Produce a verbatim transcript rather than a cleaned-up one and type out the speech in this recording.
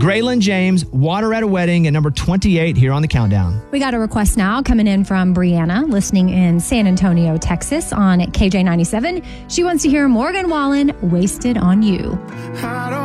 Graylin James, Water at a Wedding at number twenty-eight here on the countdown. We got a request now coming in from Brianna, listening in San Antonio, Texas on K J ninety-seven. She wants to hear Morgan Wallen, Wasted on You. I don't